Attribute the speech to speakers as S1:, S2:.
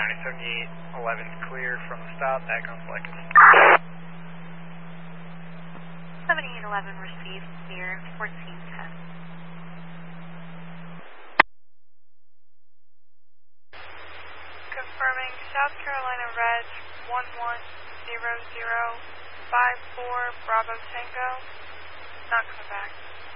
S1: 7811 clear from the stop, back on selected.
S2: 7811 received, clear, 1410.
S3: Confirming South Carolina Red 110054 Bravo Tango. Not coming back.